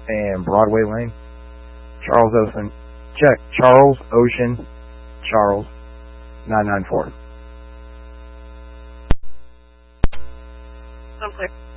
and Broadway Lane. Charles Ocean. Check. Charles Ocean. Charles 994. Sounds clear.